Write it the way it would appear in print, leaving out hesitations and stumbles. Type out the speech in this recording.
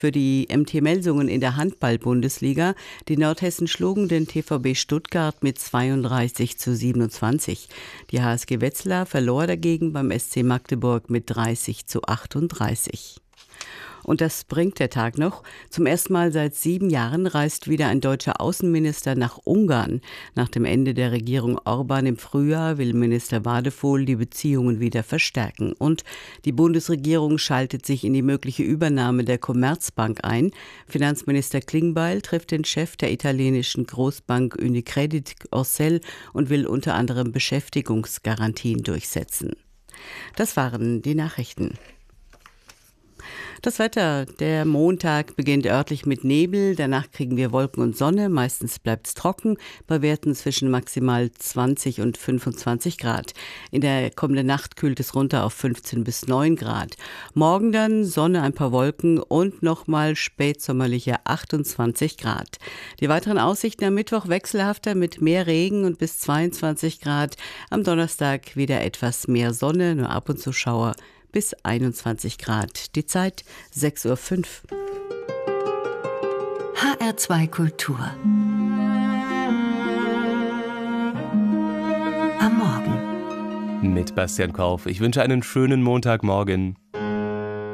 Für die MT Melsungen in der Handball-Bundesliga. Die Nordhessen schlugen den TVB Stuttgart mit 32:27. Die HSG Wetzlar verlor dagegen beim SC Magdeburg mit 30:38. Und das bringt der Tag noch. Zum ersten Mal seit 7 Jahren reist wieder ein deutscher Außenminister nach Ungarn. Nach dem Ende der Regierung Orban im Frühjahr will Minister Wadephol die Beziehungen wieder verstärken. Und die Bundesregierung schaltet sich in die mögliche Übernahme der Commerzbank ein. Finanzminister Klingbeil trifft den Chef der italienischen Großbank Unicredit Orsel und will unter anderem Beschäftigungsgarantien durchsetzen. Das waren die Nachrichten. Das Wetter, der Montag beginnt örtlich mit Nebel, danach kriegen wir Wolken und Sonne, meistens bleibt es trocken, bei Werten zwischen maximal 20 und 25 Grad. In der kommenden Nacht kühlt es runter auf 15 bis 9 Grad. Morgen dann Sonne, ein paar Wolken und nochmal spätsommerliche 28 Grad. Die weiteren Aussichten am Mittwoch wechselhafter mit mehr Regen und bis 22 Grad. Am Donnerstag wieder etwas mehr Sonne, nur ab und zu Schauer. Bis 21 Grad. Die Zeit 6:05 Uhr. HR2 Kultur. Am Morgen. Mit Bastian Kauf. Ich wünsche einen schönen Montagmorgen.